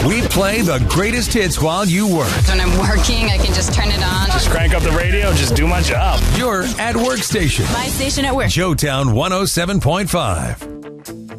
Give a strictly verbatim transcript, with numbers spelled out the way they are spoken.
We play the greatest hits while you work. When I'm working, I can just turn it on. Just crank up the radio, just do my job. You're at Workstation. My station at work. Joetown one oh seven point five.